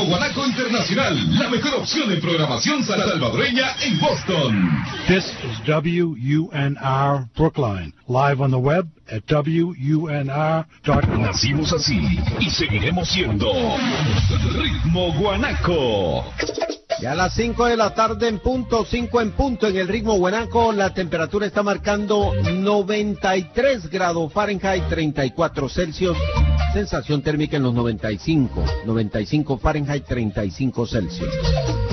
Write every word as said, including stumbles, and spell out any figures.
Guanaco Internacional, la mejor opción en programación salvadoreña en Boston. This is W U N R Brookline, live on the web at W U N R dot com. Nacimos así y seguiremos siendo Ritmo Guanaco. Ya a las cinco de la tarde en punto, cinco en punto en el Ritmo Guanaco, la temperatura está marcando noventa y tres grados Fahrenheit, treinta y cuatro Celsius, sensación térmica en los noventa y cinco, noventa y cinco Fahrenheit, treinta y cinco Celsius.